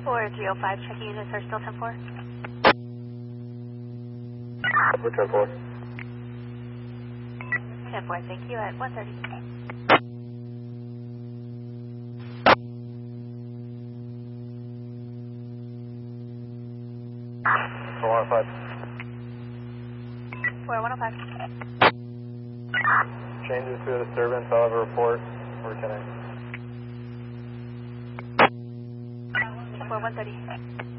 4305, checking units are still 10-4. For 10-4. 10-4, thank you, at 1:30. For 105. 4105. Changes to the disturbance, I'll have a report for 10-8. 10-4, 1:30.